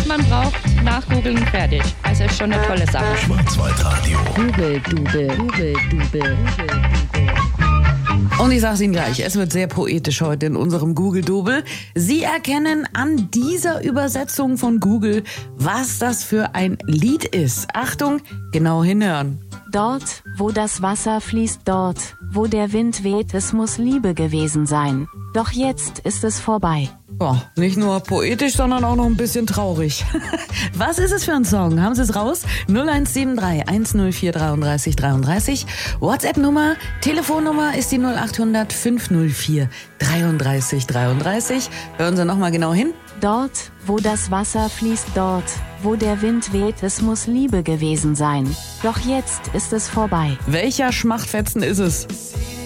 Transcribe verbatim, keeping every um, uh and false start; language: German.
man braucht, nachgoogeln, fertig. Also ist schon eine tolle Sache. Schwarzwaldradio. Google Dube, Google Dube, Google Dube. Und ich sag's Ihnen gleich, es wird sehr poetisch heute in unserem Google-Double. Sie erkennen an dieser Übersetzung von Google, was das für ein Lied ist. Achtung, genau hinhören. Dort, wo das Wasser fließt, dort, wo der Wind weht, es muss Liebe gewesen sein. Doch jetzt ist es vorbei. Oh, nicht nur poetisch, sondern auch noch ein bisschen traurig. Was ist es für ein Song? Haben Sie es raus? null eins sieben drei eins null vier drei drei drei drei. WhatsApp-Nummer, Telefonnummer ist die null acht hundert fünf null vier dreiunddreißig dreiunddreißig. Hören Sie nochmal genau hin. Dort, wo das Wasser fließt, dort, wo der Wind weht, es muss Liebe gewesen sein. Doch jetzt ist es vorbei. Welcher Schmachtfetzen ist es?